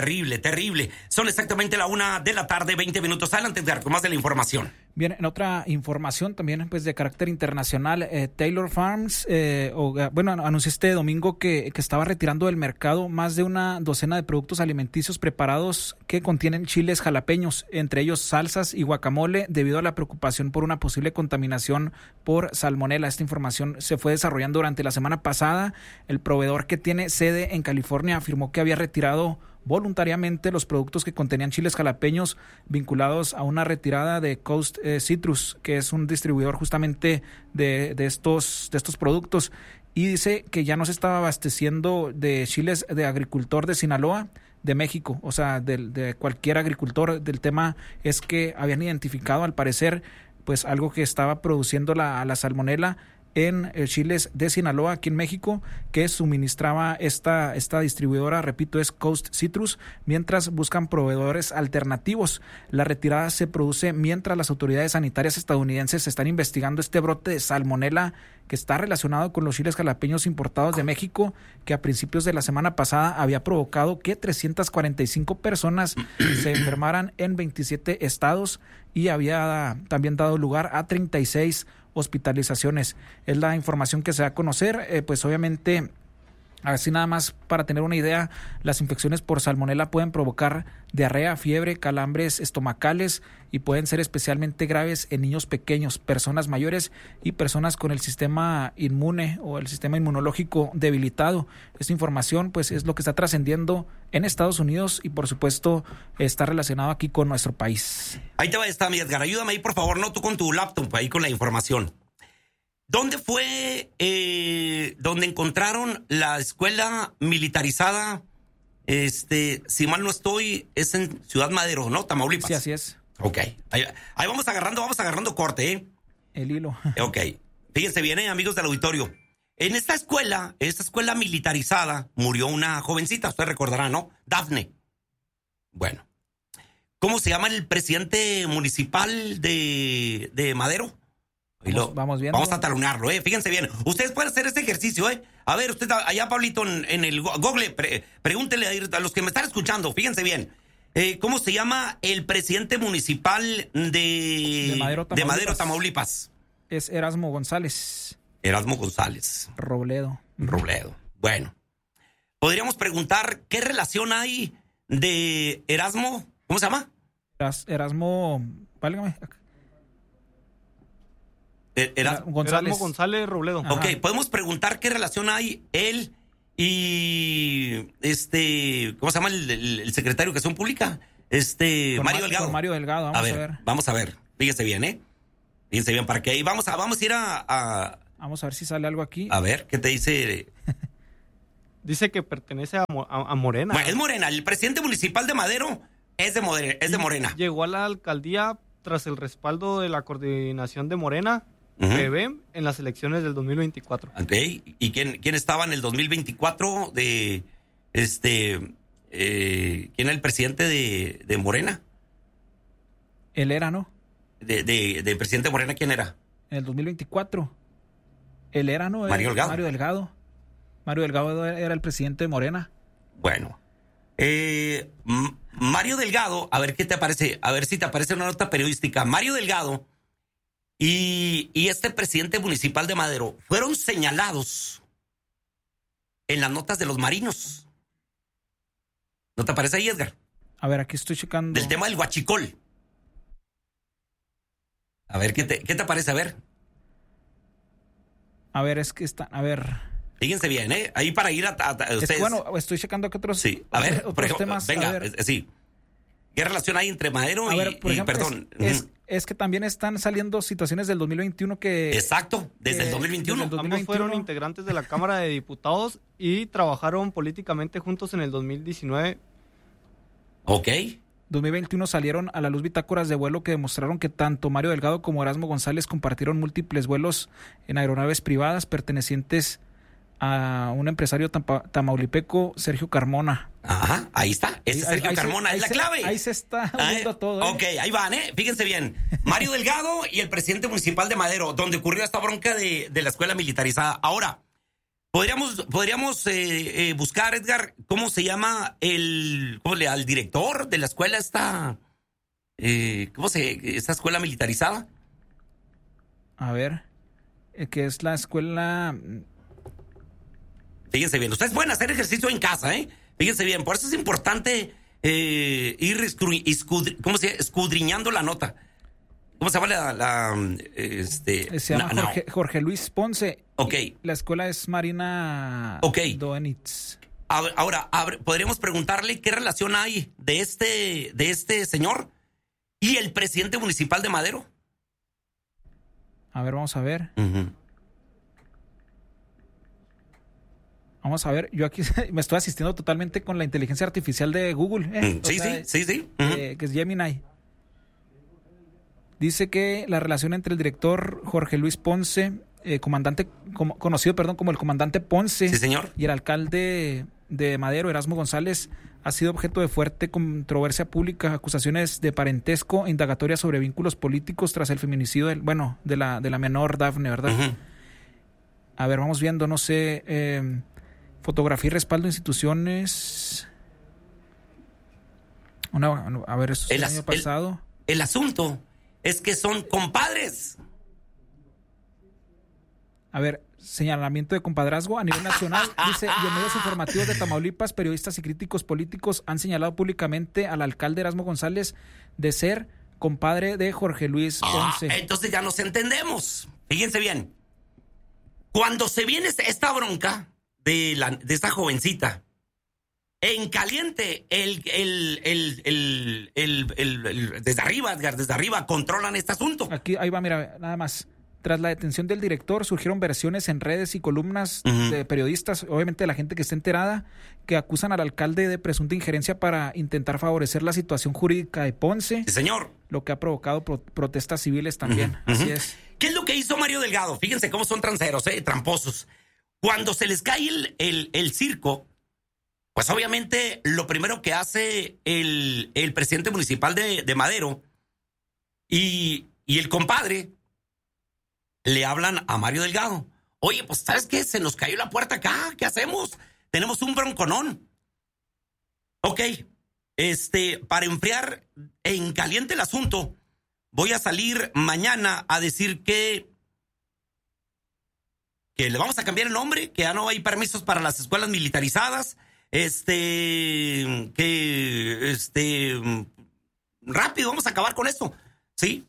terrible, terrible. Son exactamente la 1:00 p.m, 20 minutos. Adelante, Edgar, con más de la información. Bien, en otra información también pues de carácter internacional, Taylor Farms anunció este domingo que estaba retirando del mercado más de una docena de productos alimenticios preparados que contienen chiles jalapeños, entre ellos salsas y guacamole, debido a la preocupación por una posible contaminación por salmonela. Esta información se fue desarrollando durante la semana pasada. El proveedor, que tiene sede en California, afirmó que había retirado voluntariamente los productos que contenían chiles jalapeños vinculados a una retirada de Coast Citrus, que es un distribuidor justamente de estos productos, y dice que ya no se estaba abasteciendo de chiles de agricultor de Sinaloa, de México, o sea, de cualquier agricultor. Del tema es que habían identificado, al parecer, pues algo que estaba produciendo la salmonela en chiles de Sinaloa, aquí en México, que suministraba esta distribuidora, repito, es Coast Citrus, mientras buscan proveedores alternativos. La retirada se produce mientras las autoridades sanitarias estadounidenses están investigando este brote de salmonela que está relacionado con los chiles jalapeños importados de México, que a principios de la semana pasada había provocado que 345 personas se enfermaran en 27 estados y había también dado lugar a 36 hospitalizaciones. Es la información que se da a conocer. Pues obviamente, así nada más para tener una idea, las infecciones por salmonela pueden provocar diarrea, fiebre, calambres estomacales y pueden ser especialmente graves en niños pequeños, personas mayores y personas con el sistema inmune o el sistema inmunológico debilitado. Esta información pues es lo que está trascendiendo en Estados Unidos y por supuesto está relacionado aquí con nuestro país. Ahí te va esta, mi Edgar. Ayúdame ahí, por favor, no tú con tu laptop, ahí con la información. ¿Dónde fue donde encontraron la escuela militarizada? Si mal no estoy, es en Ciudad Madero, ¿no? Tamaulipas. Sí, así es. Ok. Ahí vamos agarrando corte, ¿eh? El hilo. Ok. Fíjense bien, amigos del auditorio. En esta escuela militarizada, murió una jovencita, usted recordará, ¿no? Dafne. Bueno. ¿Cómo se llama el presidente municipal de Madero? Vamos viendo. Vamos a talonearlo, fíjense bien. Ustedes pueden hacer este ejercicio, A ver, usted allá, Pablito, en el Google, pregúntele a los que me están escuchando, fíjense bien. ¿Cómo se llama el presidente municipal de Madero, Tamaulipas? Es Erasmo González. Erasmo González. Robledo. Bueno. Podríamos preguntar qué relación hay de Erasmo. ¿Cómo se llama? Erasmo. Válgame. Erasmo González Robledo. Ok, podemos preguntar qué relación hay él y ¿cómo se llama el secretario de Educación Pública? Mario Delgado. Con Mario Delgado, vamos a ver. Fíjense bien, Fíjense bien, para que vamos a ir a vamos a ver si sale algo aquí. A ver, ¿qué te dice? Dice que pertenece a Morena. Bueno, es Morena. El presidente municipal de Madero es de Morena. Llegó a la alcaldía tras el respaldo de la coordinación de Morena, en las elecciones del 2024. Ok. ¿Y quién estaba en el 2024 ¿quién era el presidente de Morena? Él era, ¿no? De presidente de Morena, ¿quién era? En el 2024. Él era, ¿no? Mario Delgado. Mario Delgado era el presidente de Morena. Bueno. Mario Delgado, a ver qué te aparece, a ver si te aparece una nota periodística. Mario Delgado y este presidente municipal de Madero fueron señalados en las notas de los marinos. ¿No te aparece ahí, Edgar? A ver, aquí estoy checando. Del tema del huachicol. A ver, ¿qué te parece? A ver. A ver, es que está, a ver. Fíjense bien, ahí para ir a ustedes. Es que, bueno, estoy checando que otros. Sí, a ver, otros por ejemplo, temas. Venga, sí. ¿Qué relación hay entre Madero perdón? Es que también están saliendo situaciones del 2021 que... Exacto, desde el 2021. Ambos fueron integrantes de la Cámara de Diputados y trabajaron políticamente juntos en el 2019. Ok. 2021 salieron a la luz bitácoras de vuelo que demostraron que tanto Mario Delgado como Erasmo González compartieron múltiples vuelos en aeronaves privadas pertenecientes a un empresario tamaulipeco, Sergio Carmona. Ajá, ahí está. Sergio Carmona es la clave. Ahí se está uniendo todo. Ok, ahí van, Fíjense bien. Mario Delgado y el presidente municipal de Madero, donde ocurrió esta bronca de la escuela militarizada. Ahora, Podríamos buscar, Edgar, cómo se llama al director de la escuela esta escuela militarizada. A ver, que es la escuela. Fíjense bien, ustedes pueden hacer ejercicio en casa, ¿eh? Fíjense bien, por eso es importante ir escudriñando la nota. ¿Cómo se llama se llama Jorge Luis Ponce. Ok. La escuela es Marina Doenitz. Ahora, podríamos preguntarle qué relación hay de este señor y el presidente municipal de Madero. A ver, vamos a ver. Uh-huh. Vamos a ver, yo aquí me estoy asistiendo totalmente con la inteligencia artificial de Google. Sí. Uh-huh. Que es Gemini. Dice que la relación entre el director Jorge Luis Ponce, conocido como el comandante Ponce, sí, señor, y el alcalde de Madero, Erasmo González, ha sido objeto de fuerte controversia pública, acusaciones de parentesco e indagatorias sobre vínculos políticos tras el feminicidio de la menor Dafne, ¿verdad? Uh-huh. A ver, vamos viendo, no sé, fotografía y respaldo de instituciones. A ver, esto es el año pasado. El asunto es que son compadres. A ver, señalamiento de compadrazgo a nivel nacional. Dice, y en medios informativos de Tamaulipas, periodistas y críticos políticos han señalado públicamente al alcalde Erasmo González de ser compadre de Jorge Luis Ponce. Entonces ya nos entendemos. Fíjense bien. Cuando se viene esta bronca de esta jovencita, en caliente, desde arriba, Edgar, desde arriba controlan este asunto. Ahí va, mira, nada más. Tras la detención del director, surgieron versiones en redes y columnas de periodistas, obviamente de la gente que está enterada, que acusan al alcalde de presunta injerencia para intentar favorecer la situación jurídica de Ponce. Sí, señor. Lo que ha provocado protestas civiles también. Así es. ¿Qué es lo que hizo Mario Delgado? Fíjense cómo son transeros, tramposos. Cuando se les cae el circo, pues obviamente lo primero que hace el presidente municipal de Madero y el compadre le hablan a Mario Delgado. Oye, pues ¿sabes qué? Se nos cayó la puerta acá. ¿Qué hacemos? Tenemos un bronconón. Ok. Para enfriar en caliente el asunto, voy a salir mañana a decir que le vamos a cambiar el nombre, que ya no hay permisos para las escuelas militarizadas, rápido, vamos a acabar con esto. ¿Sí?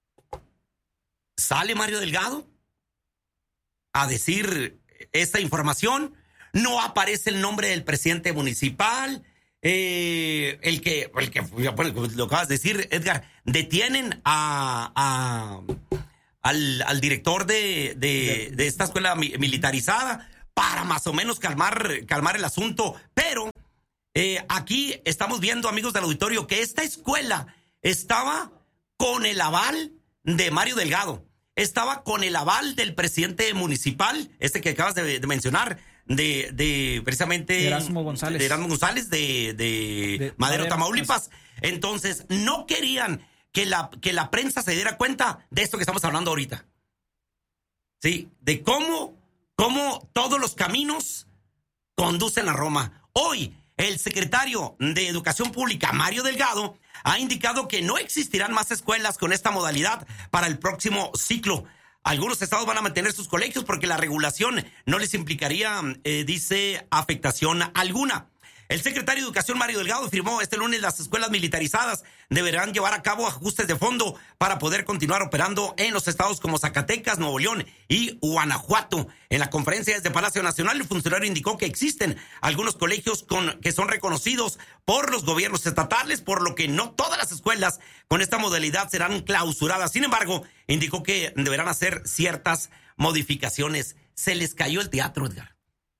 Sale Mario Delgado a decir esta información, no aparece el nombre del presidente municipal, el que lo acabas de decir, Edgar, detienen al director de esta escuela militarizada para más o menos calmar el asunto, pero aquí estamos viendo, amigos del auditorio, que esta escuela estaba con el aval de Mario Delgado, estaba con el aval del presidente municipal, que acabas de mencionar, de precisamente Erasmo González. De Erasmo González de Madero, Tamaulipas. Entonces, no querían que la prensa se diera cuenta de esto que estamos hablando ahorita. Sí, de cómo todos los caminos conducen a Roma. Hoy, el secretario de Educación Pública, Mario Delgado, ha indicado que no existirán más escuelas con esta modalidad para el próximo ciclo. Algunos estados van a mantener sus colegios porque la regulación no les implicaría, dice, afectación alguna. El secretario de Educación, Mario Delgado, afirmó este lunes las escuelas militarizadas deberán llevar a cabo ajustes de fondo para poder continuar operando en los estados como Zacatecas, Nuevo León y Guanajuato. En la conferencia desde Palacio Nacional, el funcionario indicó que existen algunos colegios que son reconocidos por los gobiernos estatales, por lo que no todas las escuelas con esta modalidad serán clausuradas. Sin embargo, indicó que deberán hacer ciertas modificaciones. Se les cayó el teatro, Edgar.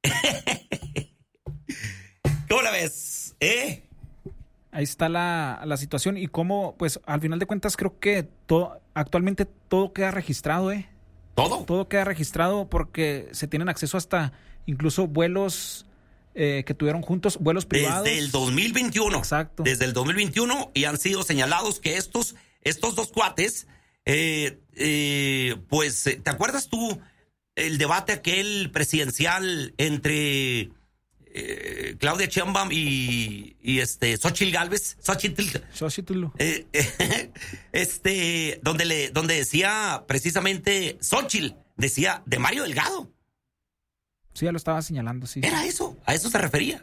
¿Cómo la ves? Ahí está la situación y cómo, pues, al final de cuentas creo que actualmente todo queda registrado, ¿Todo? Todo queda registrado porque se tienen acceso hasta incluso vuelos que tuvieron juntos, vuelos privados. Desde el 2021. Exacto. Desde el 2021 y han sido señalados que estos dos cuates, pues, ¿te acuerdas tú el debate aquel presidencial entre Claudia Sheinbaum y Xochitl Gálvez, donde decía precisamente Xochitl, decía de Mario Delgado. Sí, ya lo estaba señalando, sí. Era eso, a eso se refería.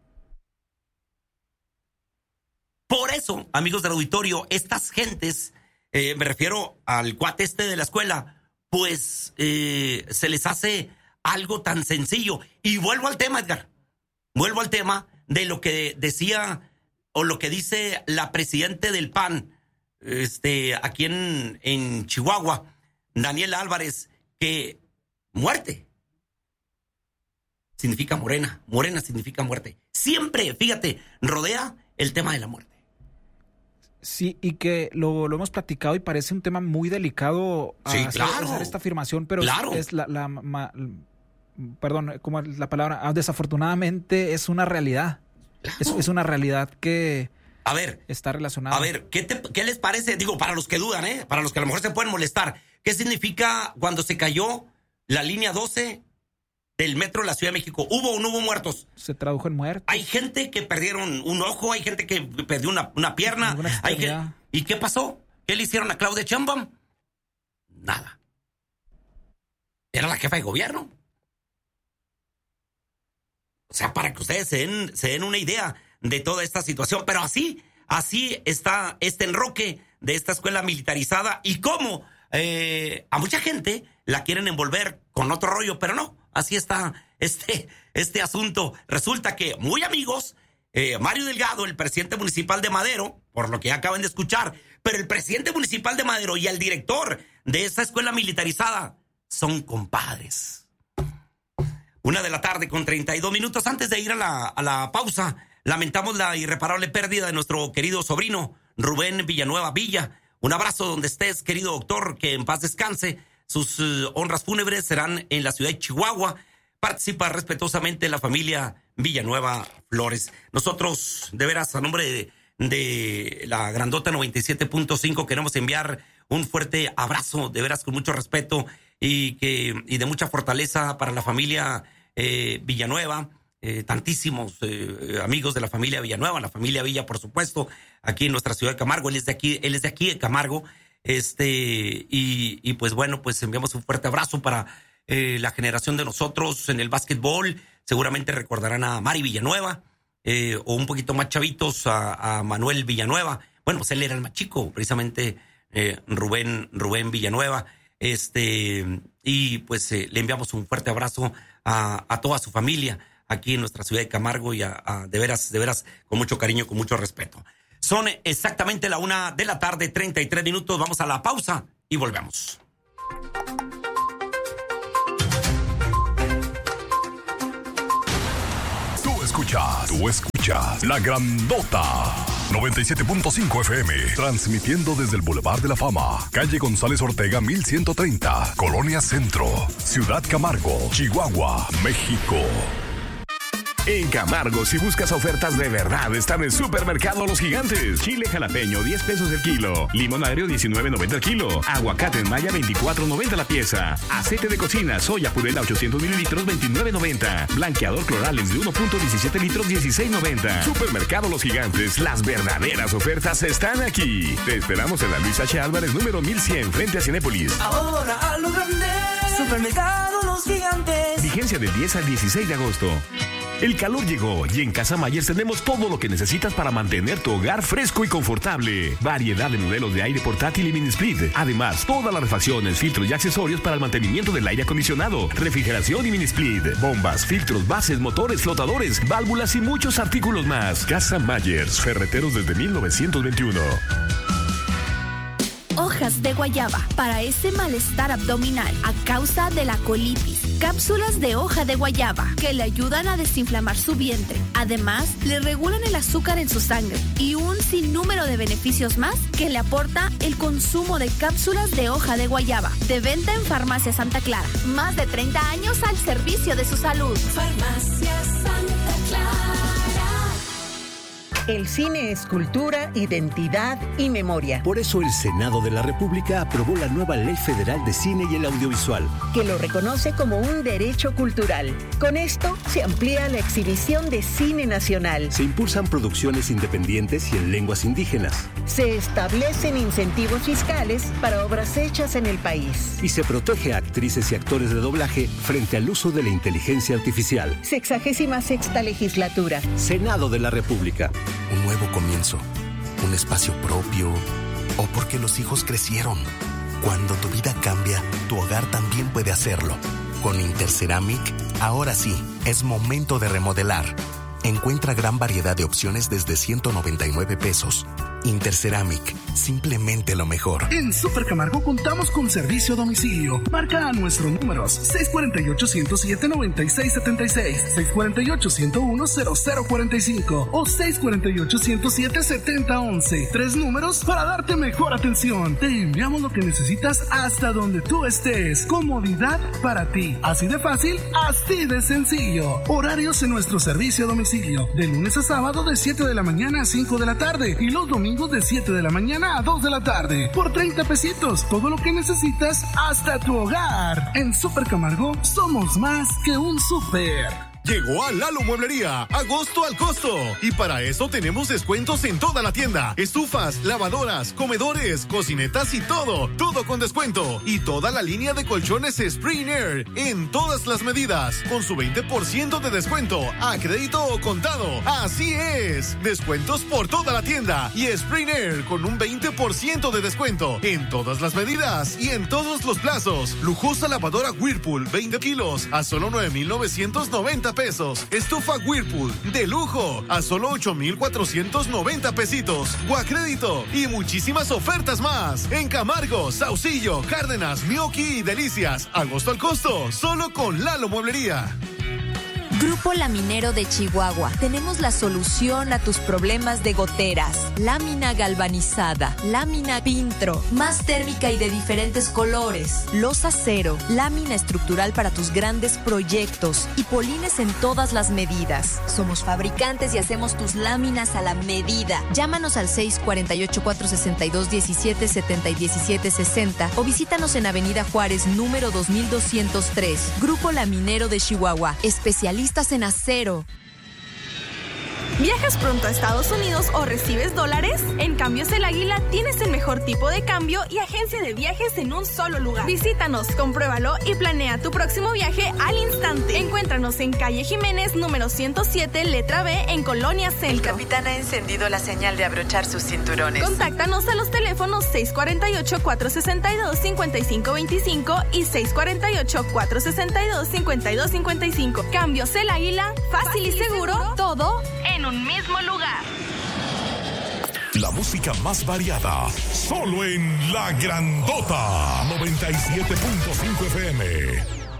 Por eso, amigos del auditorio, estas gentes, me refiero al cuate de la escuela, pues se les hace algo tan sencillo. Y vuelvo al tema, Edgar. Vuelvo al tema de lo que decía o lo que dice la presidenta del PAN aquí en Chihuahua, Daniela Álvarez, que muerte significa morena, morena significa muerte. Siempre, fíjate, rodea el tema de la muerte. Sí, y que lo hemos platicado y parece un tema muy delicado hacer esta afirmación, pero claro. Es perdón, ¿cómo es la palabra? Desafortunadamente es una realidad. Claro. Es una realidad que está relacionada. A ver, ¿qué les parece? Digo, para los que dudan, para los que a lo mejor se pueden molestar, ¿qué significa cuando se cayó la línea 12 del metro de la Ciudad de México? ¿Hubo o no hubo muertos? Se tradujo en muerte. Hay gente que perdieron un ojo, hay gente que perdió una pierna. ¿Y qué pasó? ¿Qué le hicieron a Claudia Sheinbaum? Nada. Era la jefa de gobierno. O sea, para que ustedes se den una idea de toda esta situación. Pero así está este enroque de esta escuela militarizada. Y cómo a mucha gente la quieren envolver con otro rollo, pero no. Así está este asunto. Resulta que muy amigos, Mario Delgado, el presidente municipal de Madero, por lo que ya acaban de escuchar, pero el presidente municipal de Madero y el director de esa escuela militarizada son compadres. 1:32 p.m. Antes de ir a la pausa, lamentamos la irreparable pérdida de nuestro querido sobrino, Rubén Villanueva Villa. Un abrazo donde estés, querido doctor, que en paz descanse. Sus honras fúnebres serán en la ciudad de Chihuahua. Participa respetuosamente la familia Villanueva Flores. Nosotros, de veras, a nombre de la Grandota 97.5, queremos enviar un fuerte abrazo, de veras, con mucho respeto y de mucha fortaleza para la familia Villanueva. Tantísimos amigos de la familia Villanueva, la familia Villa, por supuesto, aquí en nuestra ciudad de Camargo. Él es de aquí de Camargo. Y pues bueno, pues enviamos un fuerte abrazo para la generación de nosotros en el básquetbol. Seguramente recordarán a Mari Villanueva, o un poquito más chavitos a Manuel Villanueva. Bueno, pues él era el más chico, precisamente Rubén Villanueva. Y pues le enviamos un fuerte abrazo a toda su familia aquí en nuestra ciudad de Camargo y de veras, con mucho cariño, con mucho respeto. Son exactamente la 1:33 p.m. Vamos a la pausa y volvemos. Tú escuchas La Grandota 97.5 FM, transmitiendo desde el Boulevard de la Fama, calle González Ortega 1130, Colonia Centro, Ciudad Camargo, Chihuahua, México. En Camargo, si buscas ofertas de verdad, están en Supermercado Los Gigantes. Chile jalapeño, 10 pesos el kilo. Limón agrio, 19.90 el kilo. Aguacate en malla, 24.90 la pieza. Aceite de cocina, soya purela, 800 mililitros, 29.90. Blanqueador Cloralex de 1.17 litros, 16.90. Supermercado Los Gigantes, las verdaderas ofertas están aquí. Te esperamos en la Luis H. Álvarez, número 1100, frente a Cinépolis. Ahora a lo grande, Supermercado Los Gigantes. Vigencia del 10 al 16 de agosto. El calor llegó y en Casa Myers tenemos todo lo que necesitas para mantener tu hogar fresco y confortable. Variedad de modelos de aire portátil y mini split. Además, todas las refacciones, filtros y accesorios para el mantenimiento del aire acondicionado, refrigeración y mini split, bombas, filtros, bases, motores, flotadores, válvulas y muchos artículos más. Casa Myers, ferreteros desde 1921. Hojas de guayaba para ese malestar abdominal a causa de la colitis. Cápsulas de hoja de guayaba que le ayudan a desinflamar su vientre. Además, le regulan el azúcar en su sangre y un sinnúmero de beneficios más que le aporta el consumo de cápsulas de hoja de guayaba. De venta en Farmacia Santa Clara. Más de 30 años al servicio de su salud. Farmacia Santa Clara. El cine es cultura, identidad y memoria. Por eso el Senado de la República aprobó la nueva Ley Federal de Cine y el Audiovisual, que lo reconoce como un derecho cultural. Con esto se amplía la exhibición de cine nacional. Se impulsan producciones independientes y en lenguas indígenas. Se establecen incentivos fiscales para obras hechas en el país. Y se protege a actrices y actores de doblaje frente al uso de la inteligencia artificial. 66ª legislatura. Senado de la República. Un nuevo comienzo, un espacio propio, o porque los hijos crecieron. Cuando tu vida cambia, tu hogar también puede hacerlo. Con Interceramic, ahora sí, es momento de remodelar. Encuentra gran variedad de opciones desde 199 pesos. Interceramic, simplemente lo mejor. En Super Camargo contamos con servicio a domicilio. Marca a nuestros números 648-107-9676, 648-101-0045 o 648-107-7011. 3 números para darte mejor atención. Te enviamos lo que necesitas hasta donde tú estés. Comodidad para ti. Así de fácil, así de sencillo. Horarios en nuestro servicio a domicilio. De lunes a sábado de 7 de la mañana a 5 de la tarde y los domingos de 7 de la mañana a 2 de la tarde. Por 30 pesitos, todo lo que necesitas hasta tu hogar. En Super Camargo somos más que un súper. Llegó a Lalo Mueblería, agosto al costo. Y para eso tenemos descuentos en toda la tienda. Estufas, lavadoras, comedores, cocinetas y todo con descuento. Y toda la línea de colchones Spring Air, en todas las medidas, con su 20% de descuento, a crédito o contado. Así es, descuentos por toda la tienda. Y Spring Air con un 20% de descuento, en todas las medidas y en todos los plazos. Lujosa lavadora Whirlpool, 20 kilos, a solo 9,990 pesos. Estufa Whirlpool de lujo a solo 8,490 pesitos. O a crédito y muchísimas ofertas más. En Camargo, Saucillo, Cárdenas, Mioqui y Delicias. Agosto al costo, solo con Lalo Mueblería. Grupo Laminero de Chihuahua. Tenemos la solución a tus problemas de goteras. Lámina galvanizada, lámina Pintro, más térmica y de diferentes colores. Losa cero, lámina estructural para tus grandes proyectos y polines en todas las medidas. Somos fabricantes y hacemos tus láminas a la medida. Llámanos al 648-462-1770 y 1760 o visítanos en Avenida Juárez, número 2203. Grupo Laminero de Chihuahua. Especialistas en acero. ¿Viajas pronto a Estados Unidos o recibes dólares? En Cambios El Águila tienes el mejor tipo de cambio y agencia de viajes en un solo lugar. Visítanos, compruébalo y planea tu próximo viaje al instante. Encuéntranos en calle Jiménez, número 107, letra B, en Colonia Centro. El capitán ha encendido la señal de abrochar sus cinturones. Contáctanos a los teléfonos 648-462-5525 y 648-462-5255. Cambios El Águila, fácil y seguro, todo en un mismo lugar. La música más variada, solo en La Grandota 97.5 FM.